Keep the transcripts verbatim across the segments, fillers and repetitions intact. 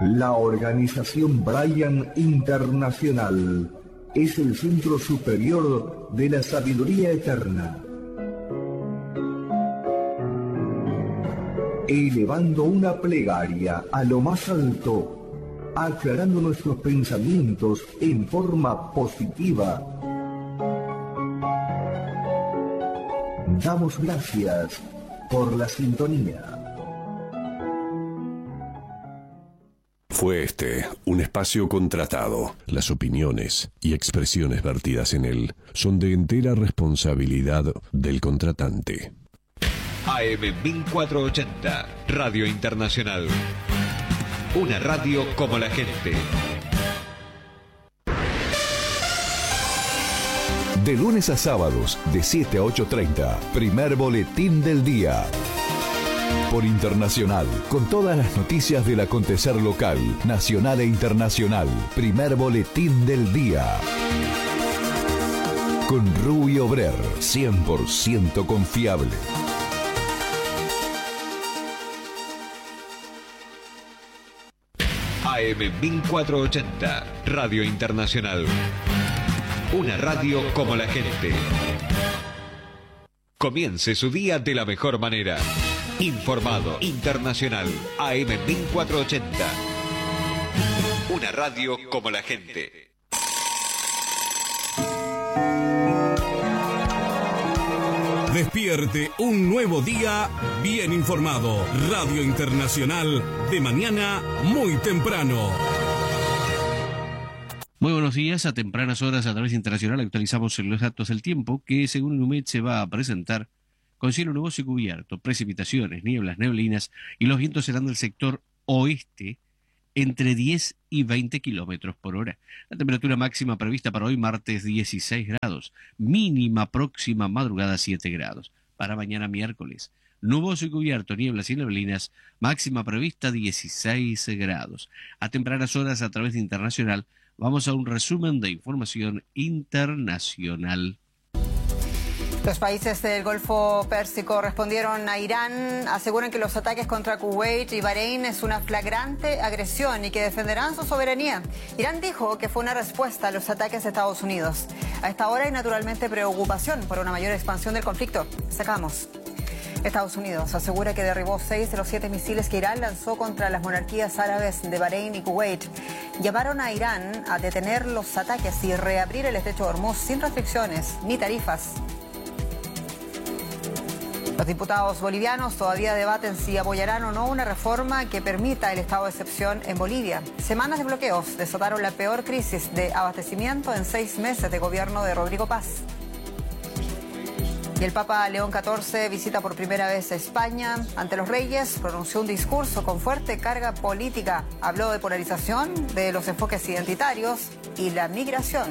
La Organización Bryan Internacional es el centro superior de la sabiduría eterna, elevando una plegaria a lo más alto, aclarando nuestros pensamientos en forma positiva. Damos gracias por la sintonía. Fue este un espacio contratado. Las opiniones y expresiones vertidas en él son de entera responsabilidad del contratante. A M mil cuatrocientos ochenta, Radio Internacional. Una radio como la gente. De lunes a sábados, de siete a ocho treinta, primer boletín del día. Por Internacional, con todas las noticias del acontecer local, nacional e internacional. Primer boletín del día. Con Rubio Brer, cien por ciento confiable. A M mil cuatrocientos ochenta, Radio Internacional. Una radio como la gente. Comience su día de la mejor manera. Informado, internacional, A M mil cuatrocientos ochenta. Una radio como la gente. Despierte un nuevo día bien informado. Radio Internacional, de mañana muy temprano. Muy buenos días. A tempranas horas a través de Internacional actualizamos los datos del tiempo que según el U M E D se va a presentar con cielo nuboso y cubierto, precipitaciones, nieblas, neblinas y los vientos serán del sector oeste entre diez y veinte kilómetros por hora. La temperatura máxima prevista para hoy martes dieciséis grados, mínima próxima madrugada siete grados. Para mañana miércoles, nuboso y cubierto, nieblas y neblinas, máxima prevista dieciséis grados. A tempranas horas a través de Internacional vamos a un resumen de información internacional. Los países del Golfo Pérsico respondieron a Irán, aseguran que los ataques contra Kuwait y Bahrein es una flagrante agresión y que defenderán su soberanía. Irán dijo que fue una respuesta a los ataques de Estados Unidos. A esta hora hay naturalmente preocupación por una mayor expansión del conflicto. Sacamos. Estados Unidos asegura que derribó seis de los siete misiles que Irán lanzó contra las monarquías árabes de Bahrein y Kuwait. Llamaron a Irán a detener los ataques y reabrir el estrecho de Hormuz sin restricciones ni tarifas. Los diputados bolivianos todavía debaten si apoyarán o no una reforma que permita el estado de excepción en Bolivia. Semanas de bloqueos desataron la peor crisis de abastecimiento en seis meses de gobierno de Rodrigo Paz. Y el Papa León catorce visita por primera vez a España. Ante los reyes pronunció un discurso con fuerte carga política. Habló de polarización, de los enfoques identitarios y la migración.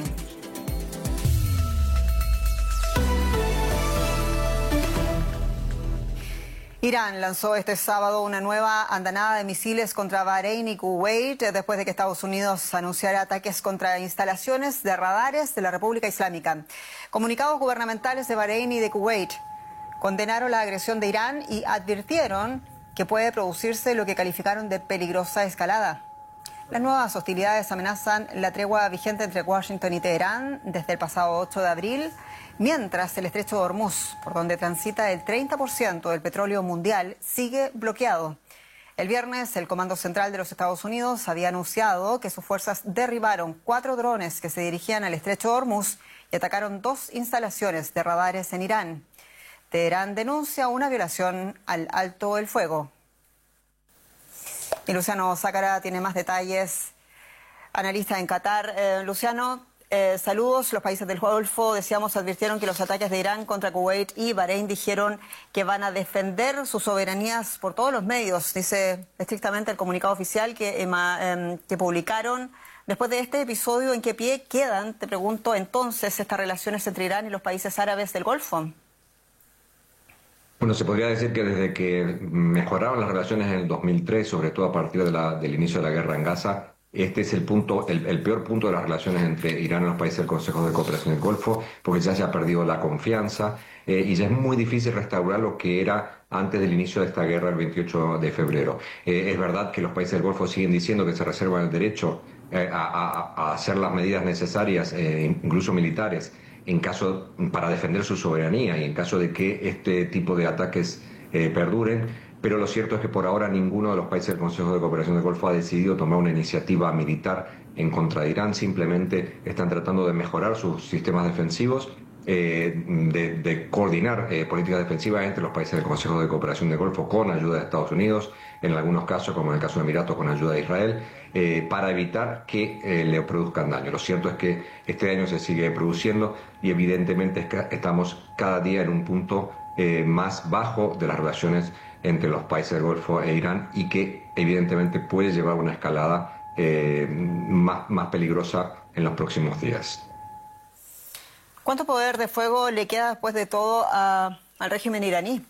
Irán lanzó este sábado una nueva andanada de misiles contra Bahrein y Kuwait después de que Estados Unidos anunciara ataques contra instalaciones de radares de la República Islámica. Comunicados gubernamentales de Bahrein y de Kuwait condenaron la agresión de Irán y advirtieron que puede producirse lo que calificaron de peligrosa escalada. Las nuevas hostilidades amenazan la tregua vigente entre Washington y Teherán desde el pasado ocho de abril, mientras el estrecho de Hormuz, por donde transita el treinta por ciento del petróleo mundial, sigue bloqueado. El viernes, el Comando Central de los Estados Unidos había anunciado que sus fuerzas derribaron cuatro drones que se dirigían al estrecho de Hormuz y atacaron dos instalaciones de radares en Irán. Teherán denuncia una violación al alto el fuego. Y Luciano Zácara tiene más detalles, analista en Qatar. Eh, Luciano, eh, saludos. Los países del Golfo, decíamos, advirtieron que los ataques de Irán contra Kuwait y Bahrein dijeron que van a defender sus soberanías por todos los medios, dice estrictamente el comunicado oficial que, eh, que publicaron. Después de este episodio, ¿en qué pie quedan, te pregunto, entonces, estas relaciones entre Irán y los países árabes del Golfo? Bueno, se podría decir que desde que mejoraron las relaciones en el dos mil tres, sobre todo a partir de la, del inicio de la guerra en Gaza, este es el punto, el, el peor punto de las relaciones entre Irán y los países del Consejo de Cooperación del Golfo, porque ya se ha perdido la confianza eh, y ya es muy difícil restaurar lo que era antes del inicio de esta guerra el veintiocho de febrero. Eh, es verdad que los países del Golfo siguen diciendo que se reservan el derecho eh, a, a, a hacer las medidas necesarias, eh, incluso militares, en caso para defender su soberanía y en caso de que este tipo de ataques eh, perduren. Pero lo cierto es que por ahora ninguno de los países del Consejo de Cooperación del Golfo ha decidido tomar una iniciativa militar en contra de Irán. Simplemente están tratando de mejorar sus sistemas defensivos, eh, de, de coordinar eh, políticas defensivas entre los países del Consejo de Cooperación del Golfo con ayuda de Estados Unidos, en algunos casos, como en el caso de Emiratos, con ayuda de Israel, eh, para evitar que eh, le produzcan daño. Lo cierto es que este daño se sigue produciendo y evidentemente es que estamos cada día en un punto eh, más bajo de las relaciones entre los países del Golfo e Irán y que evidentemente puede llevar a una escalada eh, más, más peligrosa en los próximos días. ¿Cuánto poder de fuego le queda después de todo a, al régimen iraní?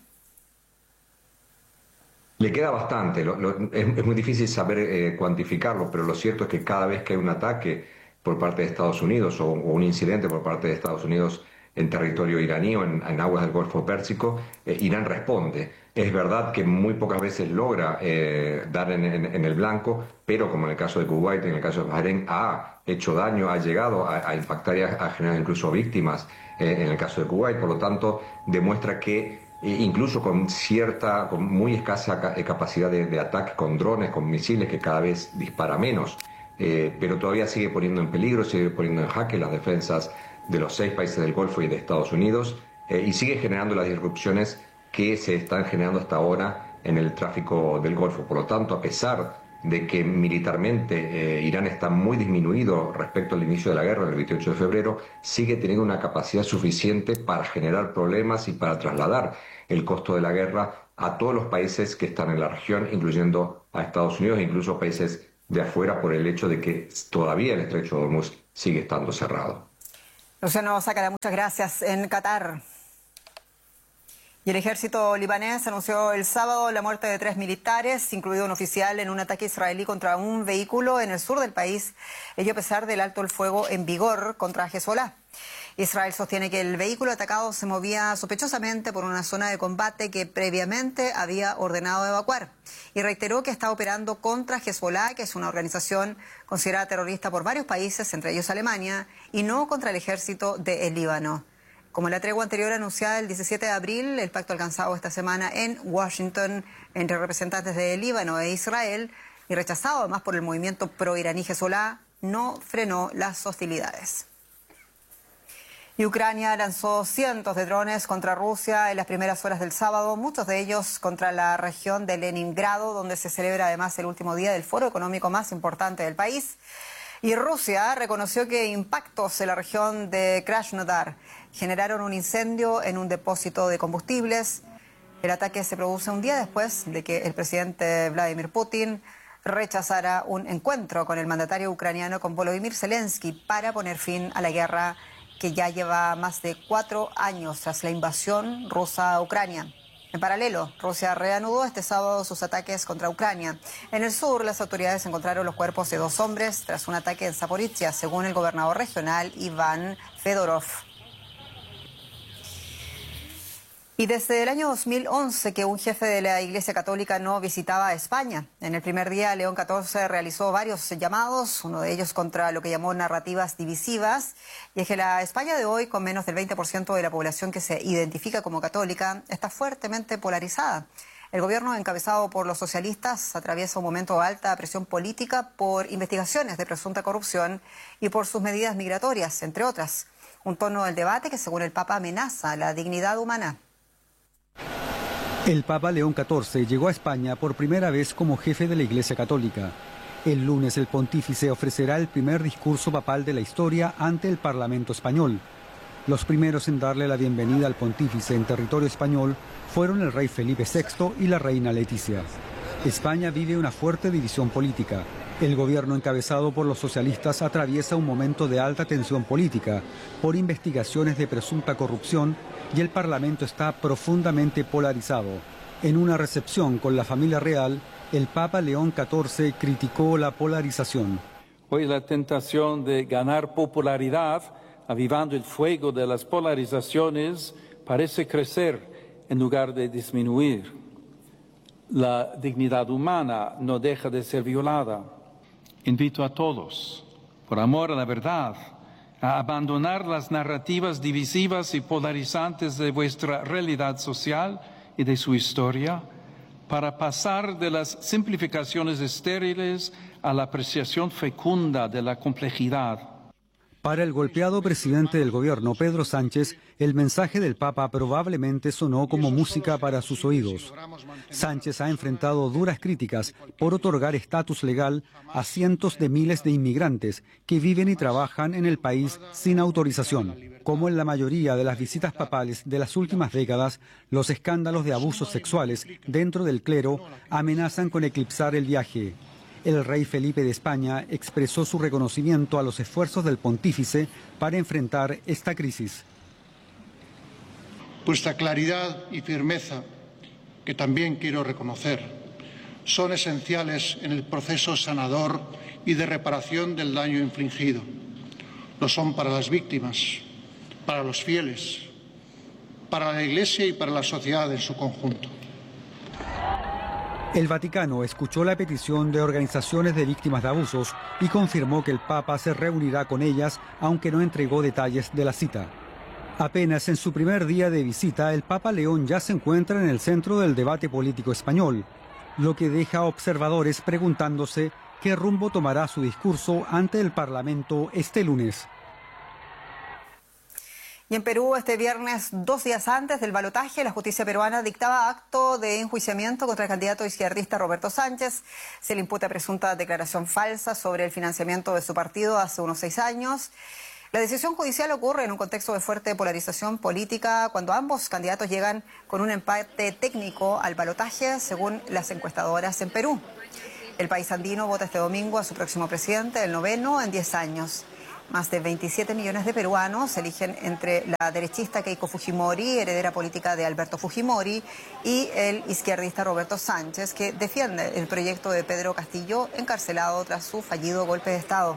Le queda bastante, lo, lo, es, es muy difícil saber eh, cuantificarlo, pero lo cierto es que cada vez que hay un ataque por parte de Estados Unidos o, o un incidente por parte de Estados Unidos en territorio iraní o en, en aguas del Golfo Pérsico, eh, Irán responde. Es verdad que muy pocas veces logra eh, dar en, en, en el blanco, pero como en el caso de Kuwait, en el caso de Bahrein, ha hecho daño, ha llegado a, a impactar y a, a generar incluso víctimas eh, en el caso de Kuwait. Por lo tanto, demuestra que eh, incluso con cierta, con muy escasa ca capacidad de, de ataque con drones, con misiles, que cada vez dispara menos, eh, pero todavía sigue poniendo en peligro, sigue poniendo en jaque las defensas de los seis países del Golfo y de Estados Unidos, eh, y sigue generando las disrupciones que se están generando hasta ahora en el tráfico del Golfo. Por lo tanto, a pesar de que militarmente eh, Irán está muy disminuido respecto al inicio de la guerra del veintiocho de febrero, sigue teniendo una capacidad suficiente para generar problemas y para trasladar el costo de la guerra a todos los países que están en la región, incluyendo a Estados Unidos e incluso países de afuera, por el hecho de que todavía el estrecho de Hormuz sigue estando cerrado. Luciano Sácara, muchas gracias. En Qatar. Y el ejército libanés anunció el sábado la muerte de tres militares, incluido un oficial, en un ataque israelí contra un vehículo en el sur del país, ello a pesar del alto el fuego en vigor contra Hezbollah. Israel sostiene que el vehículo atacado se movía sospechosamente por una zona de combate que previamente había ordenado evacuar y reiteró que está operando contra Hezbollah, que es una organización considerada terrorista por varios países, entre ellos Alemania, y no contra el ejército del Líbano. Como en la tregua anterior anunciada el diecisiete de abril, el pacto alcanzado esta semana en Washington entre representantes de Líbano e Israel y rechazado además por el movimiento pro-iraní Hezbollah, no frenó las hostilidades. Y Ucrania lanzó cientos de drones contra Rusia en las primeras horas del sábado, muchos de ellos contra la región de Leningrado, donde se celebra además el último día del foro económico más importante del país. Y Rusia reconoció que impactos en la región de Krasnodar generaron un incendio en un depósito de combustibles. El ataque se produce un día después de que el presidente Vladimir Putin rechazara un encuentro con el mandatario ucraniano, con Volodymyr Zelensky, para poner fin a la guerra que ya lleva más de cuatro años tras la invasión rusa a Ucrania. En paralelo, Rusia reanudó este sábado sus ataques contra Ucrania. En el sur, las autoridades encontraron los cuerpos de dos hombres tras un ataque en Zaporizhia, según el gobernador regional Iván Fedorov. Y desde el año dos mil once que un jefe de la Iglesia Católica no visitaba España. En el primer día, León catorce realizó varios llamados, uno de ellos contra lo que llamó narrativas divisivas. Y es que la España de hoy, con menos del veinte por ciento de la población que se identifica como católica, está fuertemente polarizada. El gobierno, encabezado por los socialistas, atraviesa un momento de alta presión política por investigaciones de presunta corrupción y por sus medidas migratorias, entre otras. Un tono del debate que, según el Papa, amenaza la dignidad humana. El Papa León catorce llegó a España por primera vez como jefe de la Iglesia Católica. El lunes el pontífice ofrecerá el primer discurso papal de la historia ante el Parlamento español. Los primeros en darle la bienvenida al pontífice en territorio español fueron el rey Felipe sexto y la reina Leticia. España vive una fuerte división política. El gobierno encabezado por los socialistas atraviesa un momento de alta tensión política por investigaciones de presunta corrupción y el Parlamento está profundamente polarizado. En una recepción con la familia real, el Papa León catorce criticó la polarización. Hoy la tentación de ganar popularidad, avivando el fuego de las polarizaciones, parece crecer en lugar de disminuir. La dignidad humana no deja de ser violada. Invito a todos, por amor a la verdad, a abandonar las narrativas divisivas y polarizantes de vuestra realidad social y de su historia, para pasar de las simplificaciones estériles a la apreciación fecunda de la complejidad. Para el golpeado presidente del gobierno, Pedro Sánchez, el mensaje del Papa probablemente sonó como música para sus oídos. Sánchez ha enfrentado duras críticas por otorgar estatus legal a cientos de miles de inmigrantes que viven y trabajan en el país sin autorización. Como en la mayoría de las visitas papales de las últimas décadas, los escándalos de abusos sexuales dentro del clero amenazan con eclipsar el viaje. El rey Felipe de España expresó su reconocimiento a los esfuerzos del pontífice para enfrentar esta crisis. Vuestra claridad y firmeza, que también quiero reconocer, son esenciales en el proceso sanador y de reparación del daño infligido. Lo son para las víctimas, para los fieles, para la Iglesia y para la sociedad en su conjunto. El Vaticano escuchó la petición de organizaciones de víctimas de abusos y confirmó que el Papa se reunirá con ellas, aunque no entregó detalles de la cita. Apenas en su primer día de visita, el Papa León ya se encuentra en el centro del debate político español, lo que deja a observadores preguntándose qué rumbo tomará su discurso ante el Parlamento este lunes. Y en Perú, este viernes, dos días antes del balotaje, la justicia peruana dictaba acto de enjuiciamiento contra el candidato izquierdista Roberto Sánchez. Se le imputa presunta declaración falsa sobre el financiamiento de su partido hace unos seis años. La decisión judicial ocurre en un contexto de fuerte polarización política cuando ambos candidatos llegan con un empate técnico al balotaje, según las encuestadoras en Perú. El país andino vota este domingo a su próximo presidente, el noveno en diez años. Más de veintisiete millones de peruanos eligen entre la derechista Keiko Fujimori, heredera política de Alberto Fujimori, y el izquierdista Roberto Sánchez, que defiende el proyecto de Pedro Castillo, encarcelado tras su fallido golpe de Estado.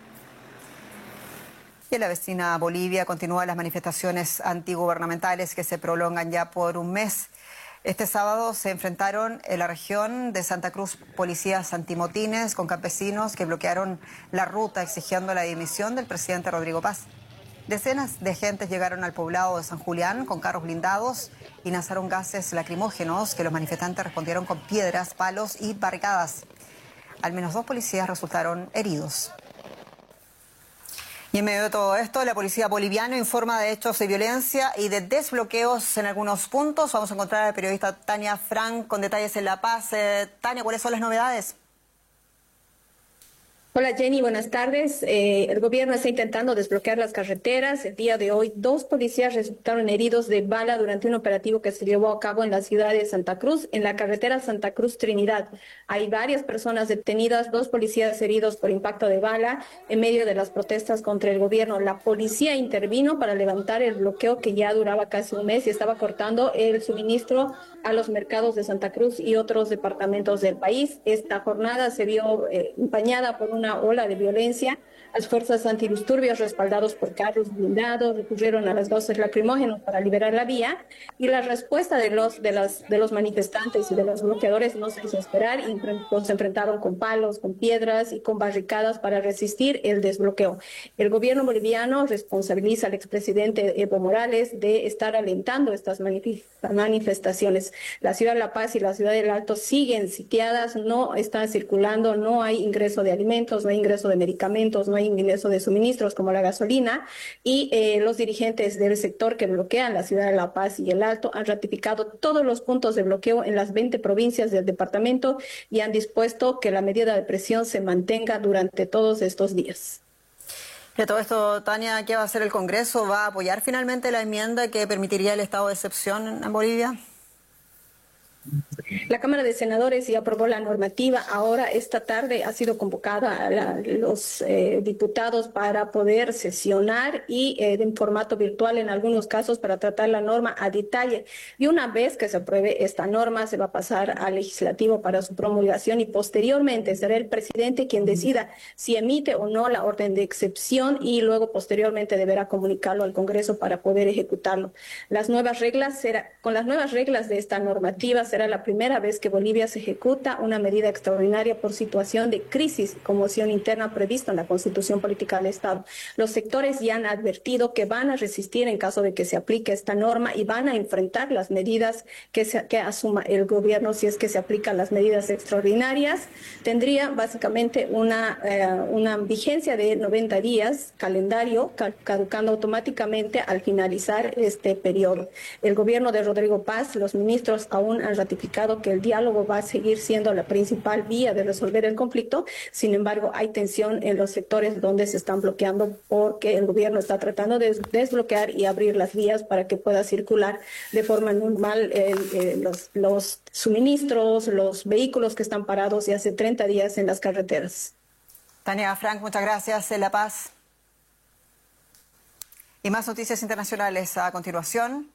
Y en la vecina Bolivia continúan las manifestaciones antigubernamentales que se prolongan ya por un mes. Este sábado se enfrentaron en la región de Santa Cruz policías antimotines con campesinos que bloquearon la ruta exigiendo la dimisión del presidente Rodrigo Paz. Decenas de agentes llegaron al poblado de San Julián con carros blindados y lanzaron gases lacrimógenos que los manifestantes respondieron con piedras, palos y barricadas. Al menos dos policías resultaron heridos. Y en medio de todo esto, la policía boliviana informa de hechos de violencia y de desbloqueos en algunos puntos. Vamos a encontrar a la periodista Tania Frank con detalles en La Paz. Eh, Tania, ¿cuáles son las novedades? Hola Jenny, buenas tardes. Eh, el gobierno está intentando desbloquear las carreteras. El día de hoy, dos policías resultaron heridos de bala durante un operativo que se llevó a cabo en la ciudad de Santa Cruz, en la carretera Santa Cruz-Trinidad. Hay varias personas detenidas, dos policías heridos por impacto de bala en medio de las protestas contra el gobierno. La policía intervino para levantar el bloqueo que ya duraba casi un mes y estaba cortando el suministro a los mercados de Santa Cruz y otros departamentos del país. Esta jornada se vio eh, empañada por un una ola de violencia. Las fuerzas antidisturbios, respaldados por carros blindados, recurrieron a las gases lacrimógenos para liberar la vía, y la respuesta de los de las de los manifestantes y de los bloqueadores no se hizo esperar y se enfrentaron con palos, con piedras y con barricadas para resistir el desbloqueo. El gobierno boliviano responsabiliza al expresidente Evo Morales de estar alentando estas manifestaciones. La ciudad de La Paz y la ciudad del Alto siguen sitiadas, no están circulando, no hay ingreso de alimentos, no hay ingreso de medicamentos, no hay ingreso de suministros como la gasolina, y eh, los dirigentes del sector que bloquean la ciudad de La Paz y el Alto han ratificado todos los puntos de bloqueo en las veinte provincias del departamento y han dispuesto que la medida de presión se mantenga durante todos estos días. De todo esto, Tania, ¿qué va a hacer el Congreso? ¿Va a apoyar finalmente la enmienda que permitiría el estado de excepción en Bolivia? La Cámara de Senadores ya aprobó la normativa. Ahora, esta tarde, ha sido convocada a la, los eh, diputados para poder sesionar y eh, en formato virtual en algunos casos para tratar la norma a detalle. Y una vez que se apruebe esta norma, se va a pasar al legislativo para su promulgación y posteriormente será el presidente quien decida si emite o no la orden de excepción y luego posteriormente deberá comunicarlo al Congreso para poder ejecutarlo. Las nuevas reglas será, con las nuevas reglas de esta normativa será la primera vez que Bolivia se ejecuta una medida extraordinaria por situación de crisis y conmoción interna prevista en la Constitución Política del Estado. Los sectores ya han advertido que van a resistir en caso de que se aplique esta norma y van a enfrentar las medidas que, se, que asuma el gobierno si es que se aplican las medidas extraordinarias. Tendría básicamente una, eh, una vigencia de noventa días, calendario, caducando automáticamente al finalizar este periodo. El gobierno de Rodrigo Paz, los ministros aún han ratificado que el diálogo va a seguir siendo la principal vía de resolver el conflicto. Sin embargo, hay tensión en los sectores donde se están bloqueando porque el gobierno está tratando de desbloquear y abrir las vías para que pueda circular de forma normal eh, eh, los, los suministros, los vehículos que están parados y hace treinta días en las carreteras. Tania Frank, muchas gracias. En La Paz. Y más noticias internacionales a continuación.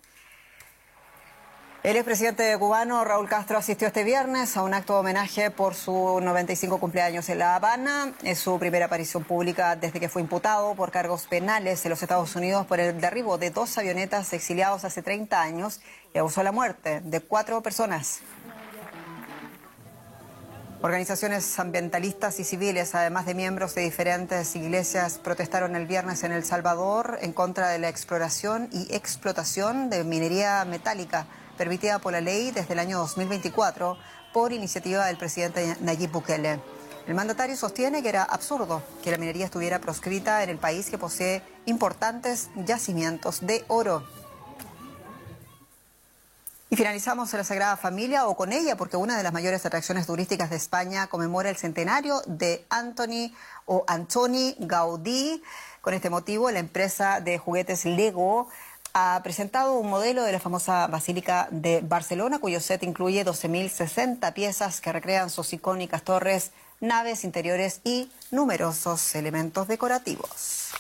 El expresidente cubano Raúl Castro asistió este viernes a un acto de homenaje por su noventa y cinco cumpleaños en La Habana. Es su primera aparición pública desde que fue imputado por cargos penales en los Estados Unidos por el derribo de dos avionetas exiliados hace treinta años y causó la muerte de cuatro personas. Organizaciones ambientalistas y civiles, además de miembros de diferentes iglesias, protestaron el viernes en El Salvador en contra de la exploración y explotación de minería metálica permitida por la ley desde el año dos mil veinticuatro por iniciativa del presidente Nayib Bukele. El mandatario sostiene que era absurdo que la minería estuviera proscrita en el país que posee importantes yacimientos de oro. Y finalizamos en la Sagrada Familia o con ella porque una de las mayores atracciones turísticas de España conmemora el centenario de Antoni o Antoni Gaudí. Con este motivo, la empresa de juguetes Lego ha presentado un modelo de la famosa Basílica de Barcelona, cuyo set incluye doce mil sesenta piezas que recrean sus icónicas torres, naves interiores y numerosos elementos decorativos.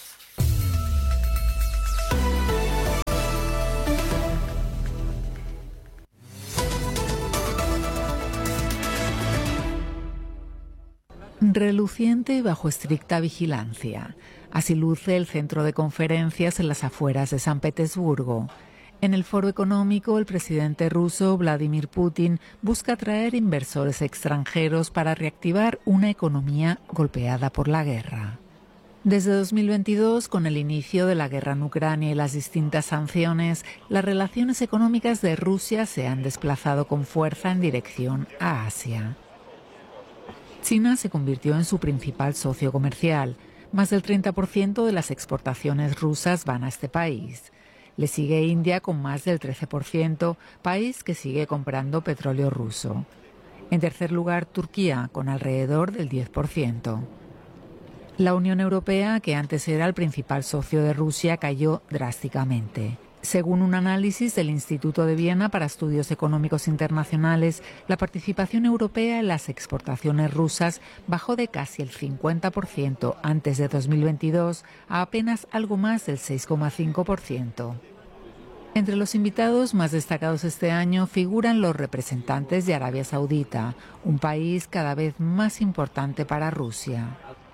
Reluciente y bajo estricta vigilancia. Así luce el centro de conferencias en las afueras de San Petersburgo. En el foro económico, el presidente ruso Vladimir Putin busca atraer inversores extranjeros para reactivar una economía golpeada por la guerra. Desde dos mil veintidós, con el inicio de la guerra en Ucrania y las distintas sanciones, las relaciones económicas de Rusia se han desplazado con fuerza en dirección a Asia. China se convirtió en su principal socio comercial. Más del treinta por ciento de las exportaciones rusas van a este país. Le sigue India con más del trece por ciento, país que sigue comprando petróleo ruso. En tercer lugar, Turquía, con alrededor del diez por ciento. La Unión Europea, que antes era el principal socio de Rusia, cayó drásticamente. Según un análisis del Instituto de Viena para Estudios Económicos Internacionales, la participación europea en las exportaciones rusas bajó de casi el cincuenta por ciento antes de dos mil veintidós a apenas algo más del seis coma cinco por ciento. Entre los invitados más destacados este año figuran los representantes de Arabia Saudita, un país cada vez más importante para Rusia.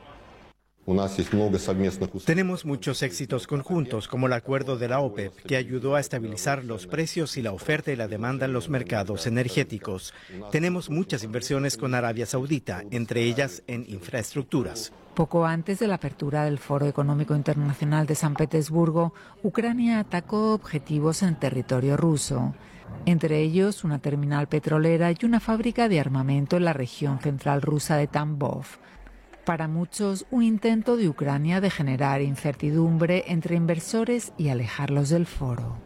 Tenemos muchos éxitos conjuntos, como el acuerdo de la OPEP, que ayudó a estabilizar los precios y la oferta y la demanda en los mercados energéticos. Tenemos muchas inversiones con Arabia Saudita, entre ellas en infraestructuras. Poco antes de la apertura del Foro Económico Internacional de San Petersburgo, Ucrania atacó objetivos en territorio ruso, entre ellos una terminal petrolera y una fábrica de armamento en la región central rusa de Tambov. Para muchos, un intento de Ucrania de generar incertidumbre entre inversores y alejarlos del foro.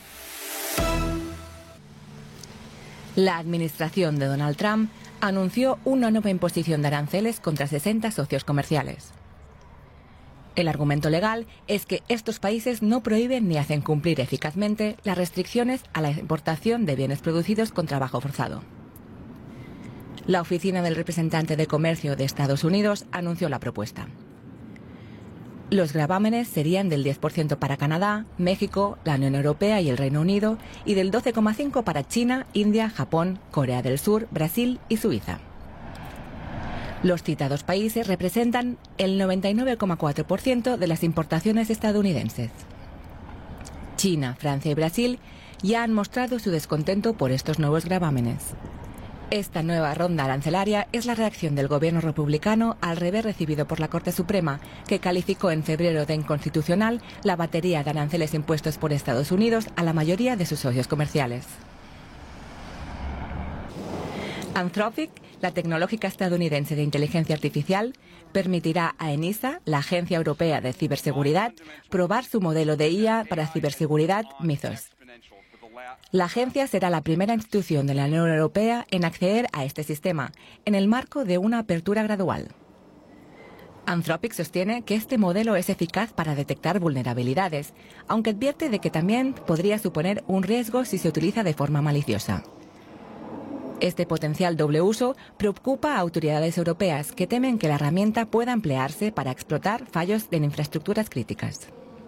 La administración de Donald Trump anunció una nueva imposición de aranceles contra sesenta socios comerciales. El argumento legal es que estos países no prohíben ni hacen cumplir eficazmente las restricciones a la importación de bienes producidos con trabajo forzado. La Oficina del Representante de Comercio de Estados Unidos anunció la propuesta. Los gravámenes serían del diez por ciento para Canadá, México, la Unión Europea y el Reino Unido, y del doce coma cinco por ciento para China, India, Japón, Corea del Sur, Brasil y Suiza. Los citados países representan el noventa y nueve coma cuatro por ciento de las importaciones estadounidenses. China, Francia y Brasil ya han mostrado su descontento por estos nuevos gravámenes. Esta nueva ronda arancelaria es la reacción del gobierno republicano al revés recibido por la Corte Suprema, que calificó en febrero de inconstitucional la batería de aranceles impuestos por Estados Unidos a la mayoría de sus socios comerciales. Anthropic, la tecnológica estadounidense de inteligencia artificial, permitirá a ENISA, la Agencia Europea de Ciberseguridad, probar su modelo de I A para ciberseguridad Mythos. La agencia será la primera institución de la Unión Europea en acceder a este sistema, en el marco de una apertura gradual. Anthropic sostiene que este modelo es eficaz para detectar vulnerabilidades, aunque advierte de que también podría suponer un riesgo si se utiliza de forma maliciosa. Este potencial doble uso preocupa a autoridades europeas que temen que la herramienta pueda emplearse para explotar fallos en infraestructuras críticas.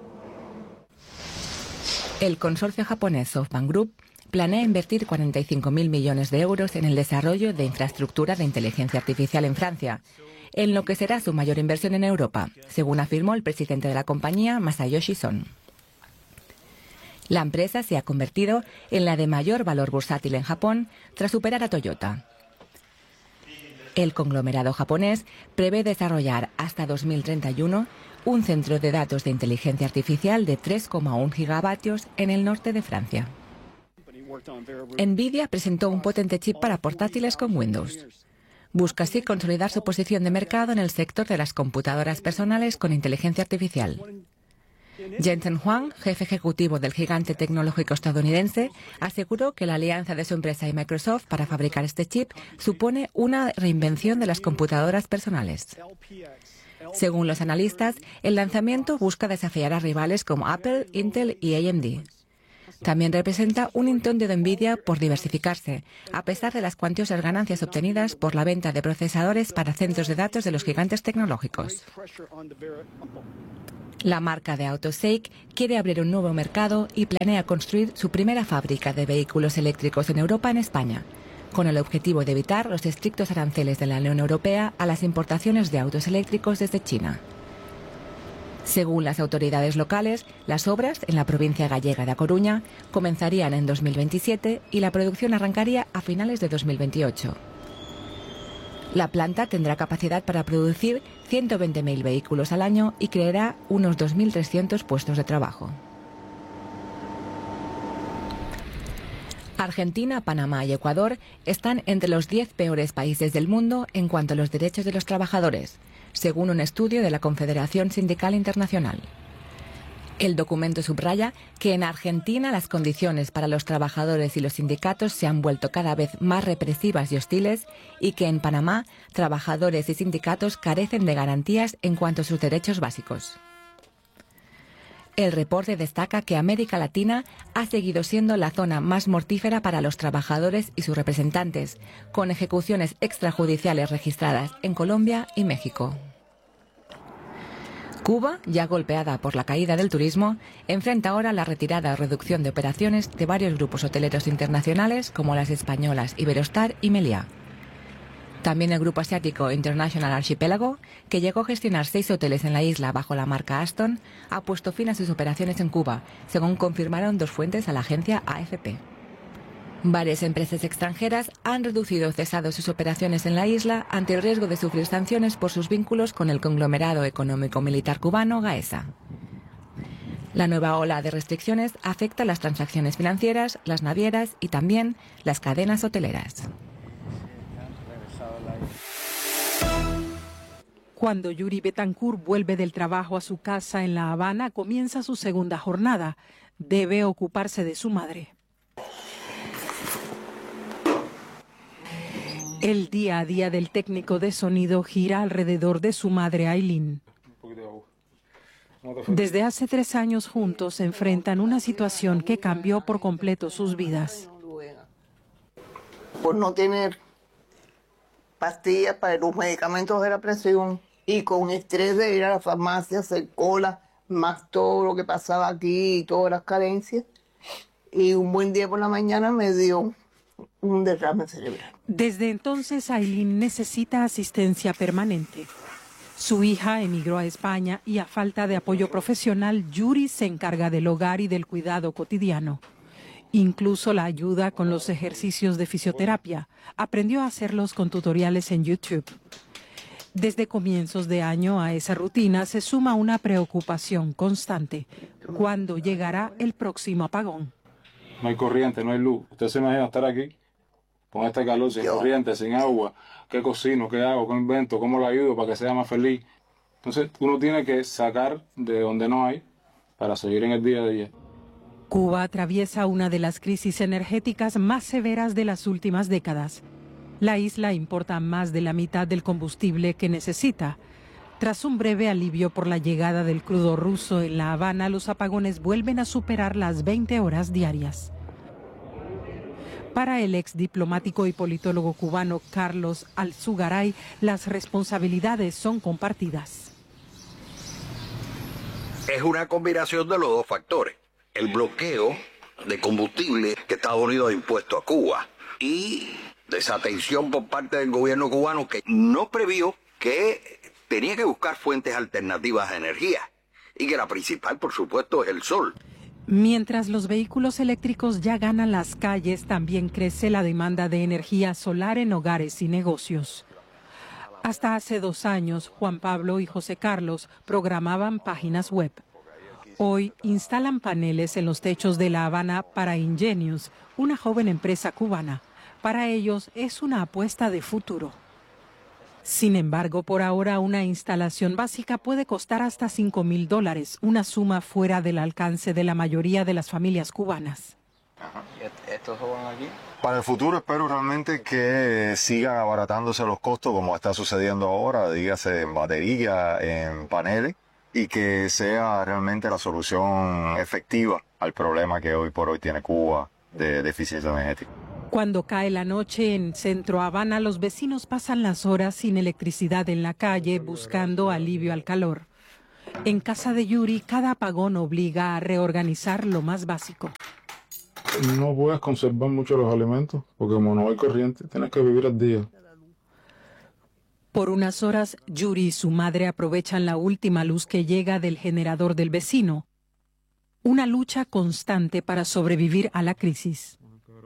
El consorcio japonés SoftBank Group planea invertir cuarenta y cinco mil millones de euros en el desarrollo de infraestructura de inteligencia artificial en Francia, en lo que será su mayor inversión en Europa, según afirmó el presidente de la compañía, Masayoshi Son. La empresa se ha convertido en la de mayor valor bursátil en Japón tras superar a Toyota. El conglomerado japonés prevé desarrollar hasta dos mil treinta y uno un centro de datos de inteligencia artificial de tres coma uno gigavatios en el norte de Francia. Nvidia presentó un potente chip para portátiles con Windows. Busca así consolidar su posición de mercado en el sector de las computadoras personales con inteligencia artificial. Jensen Huang, jefe ejecutivo del gigante tecnológico estadounidense, aseguró que la alianza de su empresa y Microsoft para fabricar este chip supone una reinvención de las computadoras personales. Según los analistas, el lanzamiento busca desafiar a rivales como Apple, Intel y A M D. También representa un intento de Nvidia por diversificarse, a pesar de las cuantiosas ganancias obtenidas por la venta de procesadores para centros de datos de los gigantes tecnológicos. La marca de autos S E I C quiere abrir un nuevo mercado y planea construir su primera fábrica de vehículos eléctricos en Europa, en España, con el objetivo de evitar los estrictos aranceles de la Unión Europea a las importaciones de autos eléctricos desde China. Según las autoridades locales, las obras en la provincia gallega de A Coruña comenzarían en dos mil veintisiete y la producción arrancaría a finales de dos mil veintiocho. La planta tendrá capacidad para producir ciento veinte mil vehículos al año y creará unos dos mil trescientos puestos de trabajo. Argentina, Panamá y Ecuador están entre los diez peores países del mundo en cuanto a los derechos de los trabajadores, según un estudio de la Confederación Sindical Internacional. El documento subraya que en Argentina las condiciones para los trabajadores y los sindicatos se han vuelto cada vez más represivas y hostiles y que en Panamá trabajadores y sindicatos carecen de garantías en cuanto a sus derechos básicos. El reporte destaca que América Latina ha seguido siendo la zona más mortífera para los trabajadores y sus representantes, con ejecuciones extrajudiciales registradas en Colombia y México. Cuba, ya golpeada por la caída del turismo, enfrenta ahora la retirada o reducción de operaciones de varios grupos hoteleros internacionales como las españolas Iberostar y Meliá. También el grupo asiático International Archipelago, que llegó a gestionar seis hoteles en la isla bajo la marca Aston, ha puesto fin a sus operaciones en Cuba, según confirmaron dos fuentes a la agencia A F P. Varias empresas extranjeras han reducido o cesado sus operaciones en la isla ante el riesgo de sufrir sanciones por sus vínculos con el conglomerado económico-militar cubano Gaesa. La nueva ola de restricciones afecta las transacciones financieras, las navieras y también las cadenas hoteleras. Cuando Yuri Betancourt vuelve del trabajo a su casa en La Habana, comienza su segunda jornada. Debe ocuparse de su madre. El día a día del técnico de sonido gira alrededor de su madre Aileen. Desde hace tres años juntos se enfrentan una situación que cambió por completo sus vidas. Por no tener pastillas para los medicamentos de la presión y con estrés de ir a la farmacia, hacer cola, más todo lo que pasaba aquí y todas las carencias. Y un buen día por la mañana me dio un derrame cerebral. Desde entonces, Aileen necesita asistencia permanente. Su hija emigró a España y a falta de apoyo profesional, Yuri se encarga del hogar y del cuidado cotidiano. Incluso la ayuda con los ejercicios de fisioterapia. Aprendió a hacerlos con tutoriales en YouTube. Desde comienzos de año a esa rutina se suma una preocupación constante. ¿Cuándo llegará el próximo apagón? No hay corriente, no hay luz. ¿Usted se imagina estar aquí con este calor, sin corriente, sin agua? ¿Qué cocino? ¿Qué hago? ¿Qué invento? ¿Cómo lo ayudo para que sea más feliz? Entonces uno tiene que sacar de donde no hay para seguir en el día a día. Cuba atraviesa una de las crisis energéticas más severas de las últimas décadas. La isla importa más de la mitad del combustible que necesita. Tras un breve alivio por la llegada del crudo ruso en La Habana, los apagones vuelven a superar las veinte horas diarias. Para el ex diplomático y politólogo cubano Carlos Alzugaray, las responsabilidades son compartidas. Es una combinación de los dos factores. El bloqueo de combustible que Estados Unidos ha impuesto a Cuba y desatención por parte del gobierno cubano que no previó que tenía que buscar fuentes alternativas de energía y que la principal, por supuesto, es el sol. Mientras los vehículos eléctricos ya ganan las calles, también crece la demanda de energía solar en hogares y negocios. Hasta hace dos años, Juan Pablo y José Carlos programaban páginas web. Hoy instalan paneles en los techos de La Habana para Ingenius, una joven empresa cubana. Para ellos es una apuesta de futuro. Sin embargo, por ahora una instalación básica puede costar hasta cinco mil dólares, una suma fuera del alcance de la mayoría de las familias cubanas. Ajá. ¿Estos van aquí? Para el futuro espero realmente que sigan abaratándose los costos como está sucediendo ahora, dígase en batería, en paneles, y que sea realmente la solución efectiva al problema que hoy por hoy tiene Cuba de deficiencia energética. Cuando cae la noche en Centro Habana, los vecinos pasan las horas sin electricidad en la calle buscando alivio al calor. En casa de Yuri, cada apagón obliga a reorganizar lo más básico. No puedes conservar mucho los alimentos porque como no hay corriente, tienes que vivir al día. Por unas horas, Yuri y su madre aprovechan la última luz que llega del generador del vecino. Una lucha constante para sobrevivir a la crisis.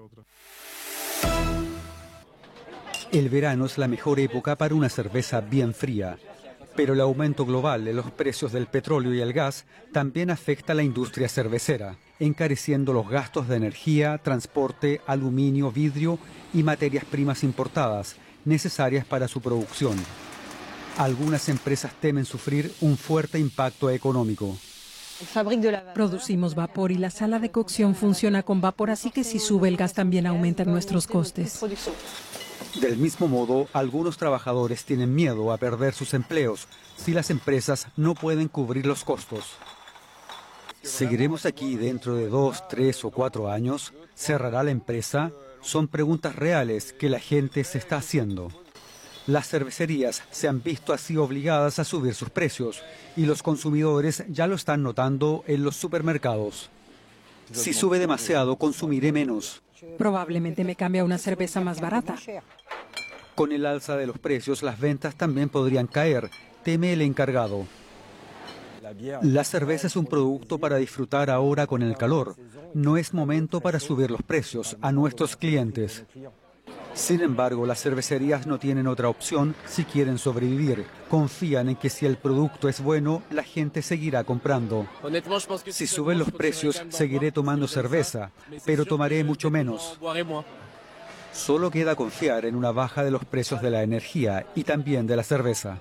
El verano es la mejor época para una cerveza bien fría, pero el aumento global de los precios del petróleo y el gas también afecta a la industria cervecera, encareciendo los gastos de energía, transporte, aluminio, vidrio y materias primas importadas necesarias para su producción. Algunas empresas temen sufrir un fuerte impacto económico. Producimos vapor y la sala de cocción funciona con vapor, así que si sube el gas también aumentan nuestros costes. Del mismo modo, algunos trabajadores tienen miedo a perder sus empleos si las empresas no pueden cubrir los costos. ¿Seguiremos aquí dentro de dos, tres o cuatro años? ¿Cerrará la empresa? Son preguntas reales que la gente se está haciendo. Las cervecerías se han visto así obligadas a subir sus precios y los consumidores ya lo están notando en los supermercados. Si sube demasiado, consumiré menos. Probablemente me cambie a una cerveza más barata. Con el alza de los precios, las ventas también podrían caer, teme el encargado. La cerveza es un producto para disfrutar ahora con el calor. No es momento para subir los precios a nuestros clientes. Sin embargo, las cervecerías no tienen otra opción si quieren sobrevivir. Confían en que si el producto es bueno, la gente seguirá comprando. Si suben los precios, seguiré tomando cerveza, pero tomaré mucho menos. Solo queda confiar en una baja de los precios de la energía y también de la cerveza.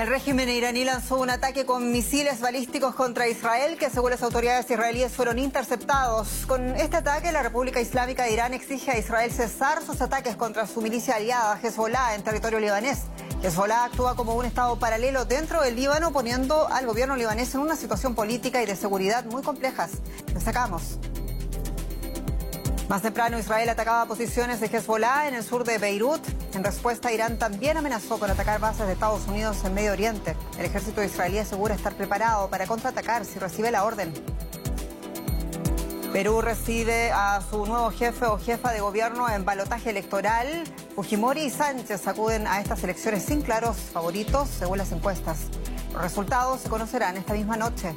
El régimen iraní lanzó un ataque con misiles balísticos contra Israel que, según las autoridades israelíes, fueron interceptados. Con este ataque, la República Islámica de Irán exige a Israel cesar sus ataques contra su milicia aliada, Hezbollah, en territorio libanés. Hezbollah actúa como un estado paralelo dentro del Líbano, poniendo al gobierno libanés en una situación política y de seguridad muy complejas. Destacamos. Más temprano, Israel atacaba posiciones de Hezbollah en el sur de Beirut. En respuesta, Irán también amenazó con atacar bases de Estados Unidos en Medio Oriente. El ejército israelí asegura estar preparado para contraatacar si recibe la orden. Perú recibe a su nuevo jefe o jefa de gobierno en balotaje electoral. Fujimori y Sánchez acuden a estas elecciones sin claros favoritos, según las encuestas. Los resultados se conocerán esta misma noche.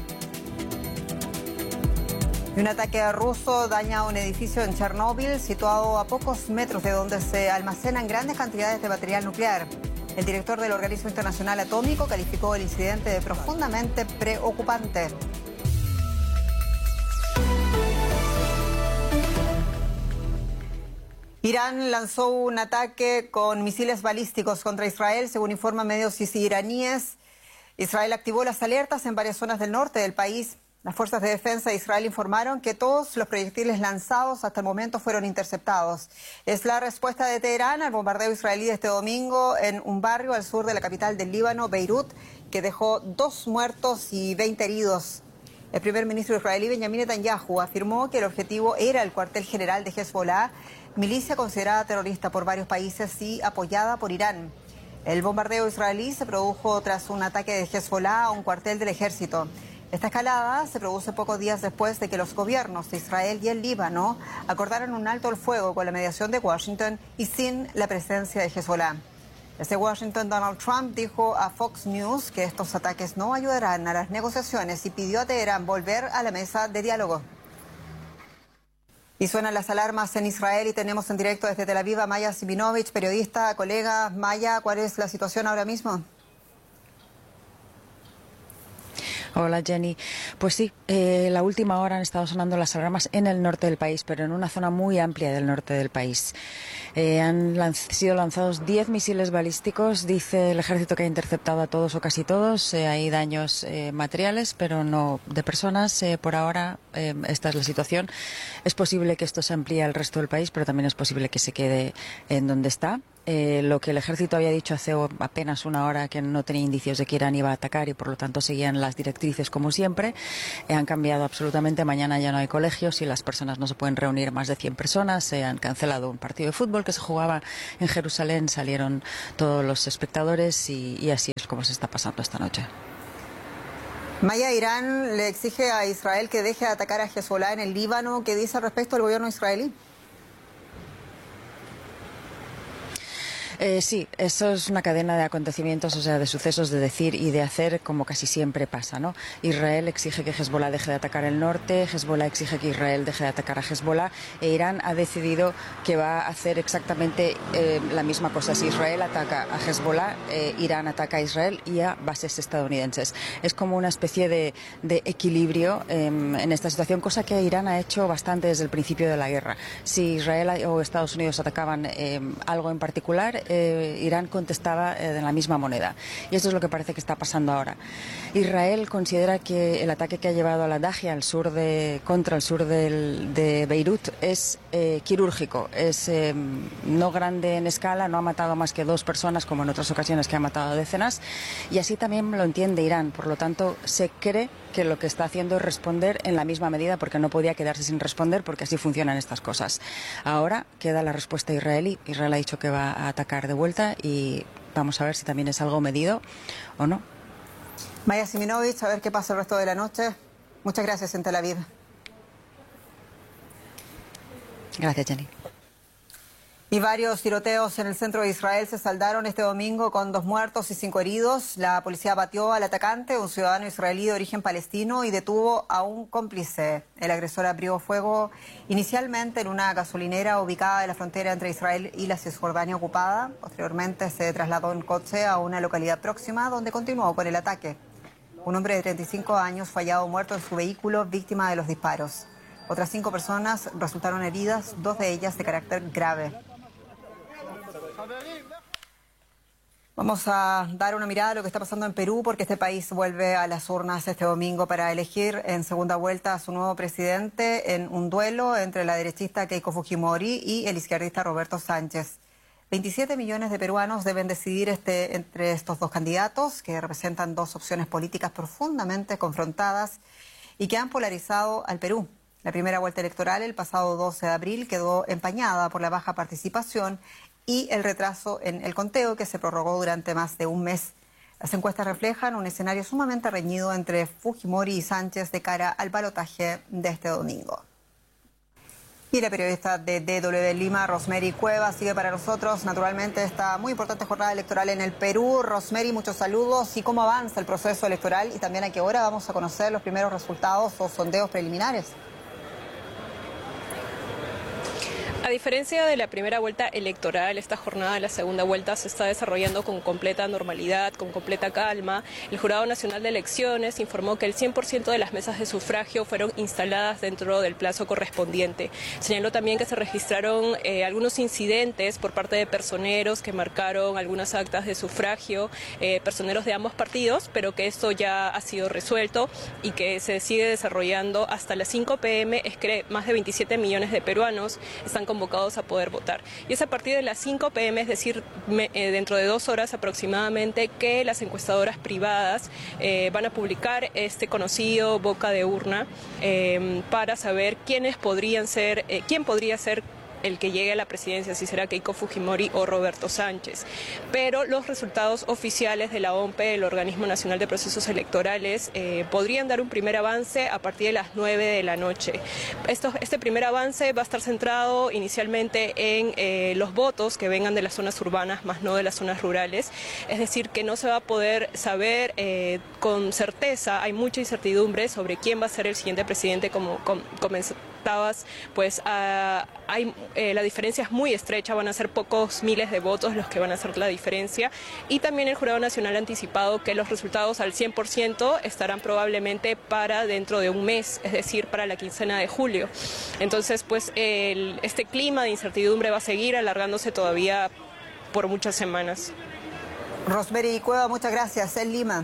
Un ataque ruso daña un edificio en Chernóbil, situado a pocos metros de donde se almacenan grandes cantidades de material nuclear. El director del Organismo Internacional Atómico calificó el incidente de profundamente preocupante. Irán lanzó un ataque con misiles balísticos contra Israel, según informan medios iraníes. Israel activó las alertas en varias zonas del norte del país. Las fuerzas de defensa de Israel informaron que todos los proyectiles lanzados hasta el momento fueron interceptados. Es la respuesta de Teherán al bombardeo israelí de este domingo en un barrio al sur de la capital del Líbano, Beirut, que dejó dos muertos y veinte heridos. El primer ministro israelí, Benjamin Netanyahu, afirmó que el objetivo era el cuartel general de Hezbollah, milicia considerada terrorista por varios países y apoyada por Irán. El bombardeo israelí se produjo tras un ataque de Hezbollah a un cuartel del ejército. Esta escalada se produce pocos días después de que los gobiernos de Israel y el Líbano acordaran un alto el fuego con la mediación de Washington y sin la presencia de Hezbollah. Desde Washington, Donald Trump dijo a Fox News que estos ataques no ayudarán a las negociaciones y pidió a Teherán volver a la mesa de diálogo. Y suenan las alarmas en Israel y tenemos en directo desde Tel Aviv a Maya Siminovich, periodista, colega. Maya, ¿cuál es la situación ahora mismo? Hola Jenny, pues sí, eh, la última hora han estado sonando las alarmas en el norte del país, pero en una zona muy amplia del norte del país. Eh, han lanz sido lanzados diez misiles balísticos, dice el ejército que ha interceptado a todos o casi todos. Eh, hay daños eh, materiales, pero no de personas. Eh, por ahora eh, esta es la situación. Es posible que esto se amplíe al resto del país, pero también es posible que se quede en donde está. Eh, lo que el ejército había dicho hace apenas una hora, que no tenía indicios de que Irán iba a atacar y por lo tanto seguían las directrices como siempre, eh, han cambiado absolutamente. Mañana ya no hay colegios y las personas no se pueden reunir más de cien personas. Se han cancelado un partido de fútbol que se jugaba en Jerusalén, salieron todos los espectadores y, y así es como se está pasando esta noche. Maya, Irán le exige a Israel que deje de atacar a Hezbollah en el Líbano. ¿Qué dice al respecto el gobierno israelí? Eh, sí, eso es una cadena de acontecimientos, o sea, de sucesos, de decir y de hacer, como casi siempre pasa, ¿no? Israel exige que Hezbollah deje de atacar el norte, Hezbollah exige que Israel deje de atacar a Hezbollah, e Irán ha decidido que va a hacer exactamente eh, la misma cosa. Si Israel ataca a Hezbollah, eh, Irán ataca a Israel y a bases estadounidenses. Es como una especie de, de equilibrio eh, en esta situación, cosa que Irán ha hecho bastante desde el principio de la guerra. Si Israel o Estados Unidos atacaban eh, algo en particular, Eh, Irán contestaba eh, de la misma moneda. Y esto es lo que parece que está pasando ahora. Israel considera que el ataque que ha llevado a la Dahia, al sur de, contra el sur del, de Beirut, es eh, quirúrgico. Es eh, no grande en escala, no ha matado más que dos personas, como en otras ocasiones que ha matado decenas. Y así también lo entiende Irán. Por lo tanto, se cree que lo que está haciendo es responder en la misma medida, porque no podía quedarse sin responder, porque así funcionan estas cosas. Ahora queda la respuesta israelí. Israel ha dicho que va a atacar de vuelta y vamos a ver si también es algo medido o no. Maya Siminovich, a ver qué pasa el resto de la noche. Muchas gracias en Tel Aviv. Gracias, Jenny. Y varios tiroteos en el centro de Israel se saldaron este domingo con dos muertos y cinco heridos. La policía batió al atacante, un ciudadano israelí de origen palestino, y detuvo a un cómplice. El agresor abrió fuego inicialmente en una gasolinera ubicada en la frontera entre Israel y la Cisjordania ocupada. Posteriormente se trasladó en coche a una localidad próxima donde continuó con el ataque. Un hombre de treinta y cinco años fue hallado muerto en su vehículo, víctima de los disparos. Otras cinco personas resultaron heridas, dos de ellas de carácter grave. Vamos a dar una mirada a lo que está pasando en Perú, porque este país vuelve a las urnas este domingo para elegir en segunda vuelta a su nuevo presidente en un duelo entre la derechista Keiko Fujimori y el izquierdista Roberto Sánchez. veintisiete millones de peruanos deben decidir este, entre estos dos candidatos, que representan dos opciones políticas profundamente confrontadas y que han polarizado al Perú. La primera vuelta electoral, el pasado doce de abril, quedó empañada por la baja participación y el retraso en el conteo, que se prorrogó durante más de un mes. Las encuestas reflejan un escenario sumamente reñido entre Fujimori y Sánchez de cara al balotaje de este domingo. Y la periodista de D W Lima, Rosemary Cueva, sigue para nosotros, naturalmente, esta muy importante jornada electoral en el Perú. Rosemary, muchos saludos. ¿Y cómo avanza el proceso electoral? Y también a qué hora vamos a conocer los primeros resultados o sondeos preliminares. A diferencia de la primera vuelta electoral, esta jornada de la segunda vuelta se está desarrollando con completa normalidad, con completa calma. El Jurado Nacional de Elecciones informó que el cien por ciento de las mesas de sufragio fueron instaladas dentro del plazo correspondiente. Señaló también que se registraron eh, algunos incidentes por parte de personeros que marcaron algunas actas de sufragio, eh, personeros de ambos partidos, pero que esto ya ha sido resuelto y que se sigue desarrollando hasta las cinco pe eme. Es que más de veintisiete millones de peruanos están convocados a poder votar. Y es a partir de las cinco pe eme, es decir, me, eh, dentro de dos horas aproximadamente, que las encuestadoras privadas eh, van a publicar este conocido boca de urna eh, para saber quiénes podrían ser, eh, quién podría ser el que llegue a la presidencia, si será Keiko Fujimori o Roberto Sánchez. Pero los resultados oficiales de la O M P E, el Organismo Nacional de Procesos Electorales, eh, podrían dar un primer avance a partir de las nueve de la noche. Esto, este primer avance va a estar centrado inicialmente en eh, los votos que vengan de las zonas urbanas, más no de las zonas rurales. Es decir, que no se va a poder saber eh, con certeza, hay mucha incertidumbre sobre quién va a ser el siguiente presidente, como com, comentabas, pues uh, hay... Eh, la diferencia es muy estrecha, van a ser pocos miles de votos los que van a hacer la diferencia, y también el Jurado Nacional ha anticipado que los resultados al cien por ciento estarán probablemente para dentro de un mes, es decir, para la quincena de julio. Entonces, pues el, este clima de incertidumbre va a seguir alargándose todavía por muchas semanas. Rosemary Cueva, muchas gracias. En Lima.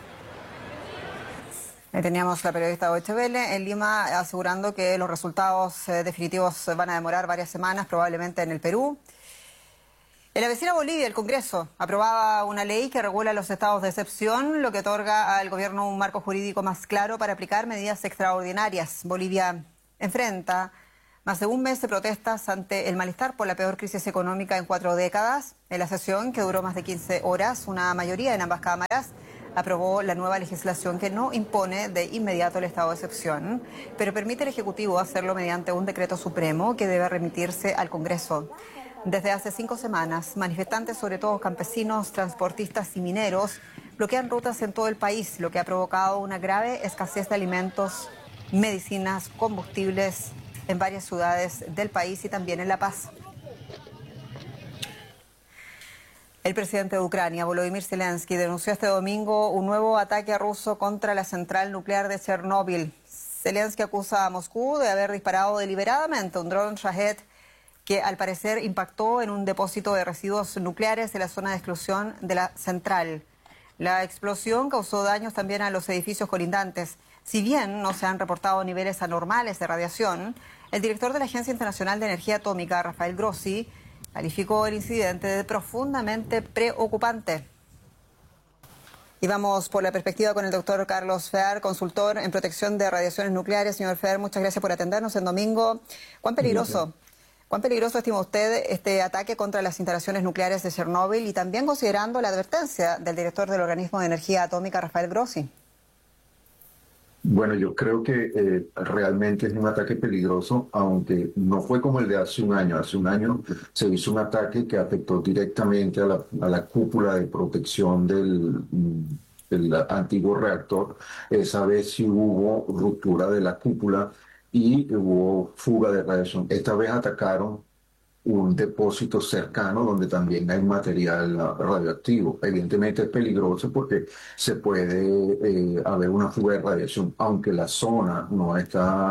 Teníamos la periodista de Deutsche Welle en Lima asegurando que los resultados eh, definitivos van a demorar varias semanas, probablemente en el Perú. En la vecina Bolivia, el Congreso aprobaba una ley que regula los estados de excepción, lo que otorga al gobierno un marco jurídico más claro para aplicar medidas extraordinarias. Bolivia enfrenta más de un mes de protestas ante el malestar por la peor crisis económica en cuatro décadas. En la sesión, que duró más de quince horas, una mayoría en ambas cámaras aprobó la nueva legislación que no impone de inmediato el estado de excepción, pero permite al Ejecutivo hacerlo mediante un decreto supremo que debe remitirse al Congreso. Desde hace cinco semanas, manifestantes, sobre todo campesinos, transportistas y mineros, bloquean rutas en todo el país, lo que ha provocado una grave escasez de alimentos, medicinas, combustibles en varias ciudades del país y también en La Paz. El presidente de Ucrania, Volodymyr Zelensky, denunció este domingo un nuevo ataque ruso contra la central nuclear de Chernóbil. Zelensky acusa a Moscú de haber disparado deliberadamente un dron Shahed que al parecer impactó en un depósito de residuos nucleares de la zona de exclusión de la central. La explosión causó daños también a los edificios colindantes. Si bien no se han reportado niveles anormales de radiación, el director de la Agencia Internacional de Energía Atómica, Rafael Grossi, calificó el incidente de profundamente preocupante. Y vamos por la perspectiva con el doctor Carlos Fear, consultor en protección de radiaciones nucleares. Señor Fear, muchas gracias por atendernos en domingo. ¿Cuán peligroso, cuán peligroso estima usted este ataque contra las instalaciones nucleares de Chernóbil y también considerando la advertencia del director del Organismo de Energía Atómica, Rafael Grossi? Bueno, yo creo que eh, realmente es un ataque peligroso, aunque no fue como el de hace un año. Hace un año se hizo un ataque que afectó directamente a la, a la cúpula de protección del, del antiguo reactor. Esa vez sí hubo ruptura de la cúpula y hubo fuga de radiación. Esta vez atacaron un depósito cercano donde también hay material radioactivo. Evidentemente es peligroso porque se puede eh, haber una fuga de radiación, aunque la zona no está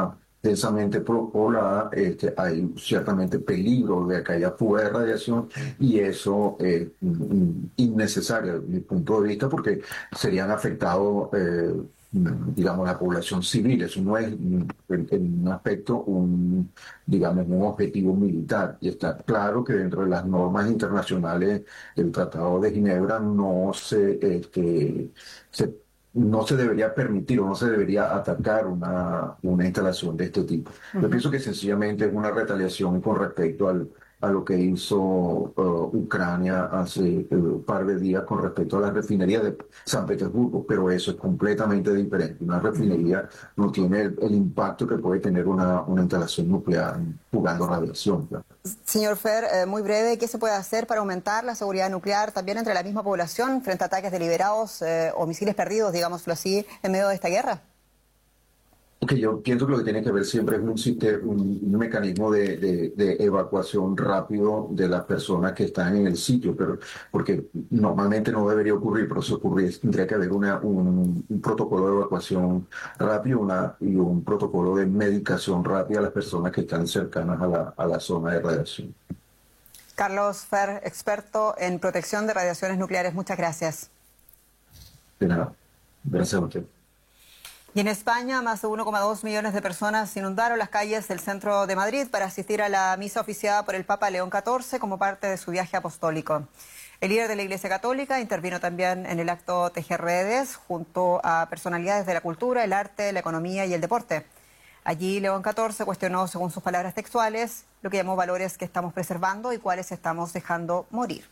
densamente poblada, este, hay ciertamente peligro de que haya fuga de radiación y eso es eh, innecesario desde mi punto de vista porque serían afectados, eh, digamos, la población civil. Eso no es en, en un aspecto, un, digamos, un objetivo militar. Y está claro que dentro de las normas internacionales del Tratado de Ginebra no se, este, se no se debería permitir o no se debería atacar una, una instalación de este tipo. Uh-huh. Yo pienso que sencillamente es una retaliación con respecto al, a lo que hizo uh, Ucrania hace uh, un par de días con respecto a la refinería de San Petersburgo, pero eso es completamente diferente. Una refinería no tiene el, el impacto que puede tener una, una instalación nuclear jugando radiación, ¿verdad? Señor Fer, eh, muy breve, ¿qué se puede hacer para aumentar la seguridad nuclear también entre la misma población frente a ataques deliberados eh, o misiles perdidos, digámoslo así, en medio de esta guerra? Okay, yo pienso que lo que tiene que ver siempre es un, un, un mecanismo de, de, de evacuación rápido de las personas que están en el sitio, pero porque normalmente no debería ocurrir, pero si ocurriese tendría que haber una, un, un protocolo de evacuación rápido una, y un protocolo de medicación rápida a las personas que están cercanas a la, a la zona de radiación. Carlos Fer, experto en protección de radiaciones nucleares, muchas gracias. De nada, gracias a usted. Y en España, más de uno coma dos millones de personas inundaron las calles del centro de Madrid para asistir a la misa oficiada por el Papa León catorce como parte de su viaje apostólico. El líder de la Iglesia Católica intervino también en el acto Tejer Redes junto a personalidades de la cultura, el arte, la economía y el deporte. Allí León catorce cuestionó, según sus palabras textuales, lo que llamó valores que estamos preservando y cuáles estamos dejando morir.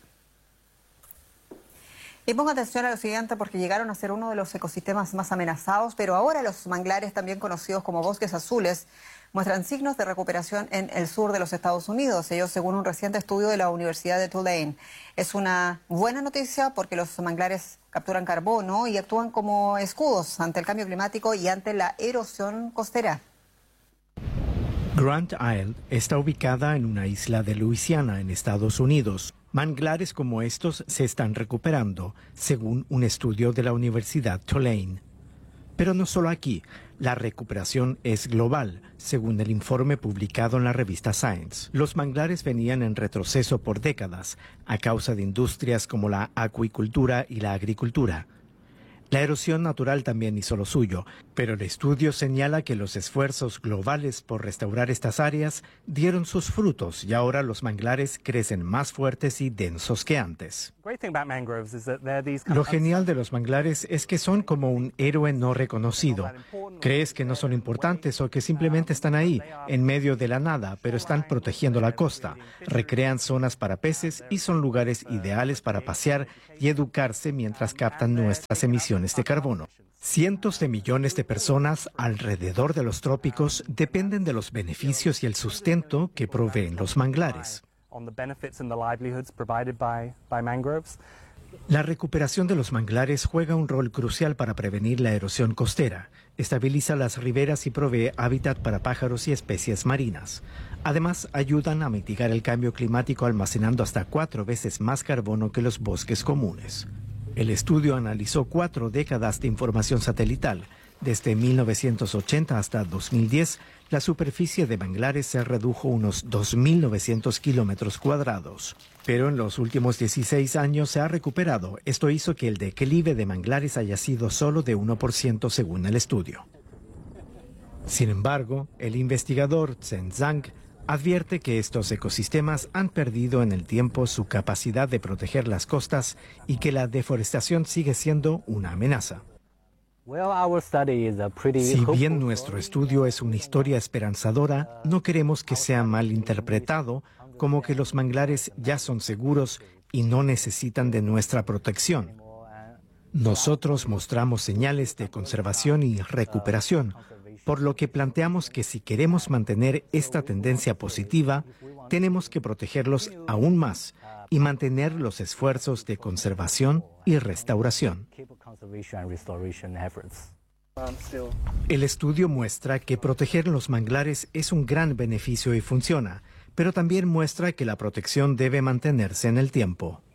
Y ponga atención a lo siguiente porque llegaron a ser uno de los ecosistemas más amenazados, pero ahora los manglares, también conocidos como bosques azules, muestran signos de recuperación en el sur de los Estados Unidos, ellos según un reciente estudio de la Universidad de Tulane. Es una buena noticia porque los manglares capturan carbono y actúan como escudos ante el cambio climático y ante la erosión costera. Grant Isle está ubicada en una isla de Luisiana, en Estados Unidos. Manglares como estos se están recuperando, según un estudio de la Universidad Tulane. Pero no solo aquí, la recuperación es global, según el informe publicado en la revista Science. Los manglares venían en retroceso por décadas, a causa de industrias como la acuicultura y la agricultura. La erosión natural también hizo lo suyo, pero el estudio señala que los esfuerzos globales por restaurar estas áreas dieron sus frutos y ahora los manglares crecen más fuertes y densos que antes. Lo genial de los manglares es que son como un héroe no reconocido. Crees que no son importantes o que simplemente están ahí, en medio de la nada, pero están protegiendo la costa, recrean zonas para peces y son lugares ideales para pasear y educarse mientras captan nuestras emisiones de carbono. Cientos de millones de personas alrededor de los trópicos dependen de los beneficios y el sustento que proveen los manglares. La recuperación de los manglares juega un rol crucial para prevenir la erosión costera, estabiliza las riberas y provee hábitat para pájaros y especies marinas. Además, ayudan a mitigar el cambio climático almacenando hasta cuatro veces más carbono que los bosques comunes. El estudio analizó cuatro décadas de información satelital. Desde mil novecientos ochenta hasta dos mil diez, la superficie de manglares se redujo unos dos mil novecientos kilómetros cuadrados. Pero en los últimos dieciséis años se ha recuperado. Esto hizo que el declive de manglares haya sido solo de uno por ciento según el estudio. Sin embargo, el investigador Chen Zhang advierte que estos ecosistemas han perdido en el tiempo su capacidad de proteger las costas y que la deforestación sigue siendo una amenaza. Si bien nuestro estudio es una historia esperanzadora, no queremos que sea mal interpretado como que los manglares ya son seguros y no necesitan de nuestra protección. Nosotros mostramos señales de conservación y recuperación, por lo que planteamos que si queremos mantener esta tendencia positiva, tenemos que protegerlos aún más y mantener los esfuerzos de conservación y restauración. El estudio muestra que proteger los manglares es un gran beneficio y funciona, pero también muestra que la protección debe mantenerse en el tiempo.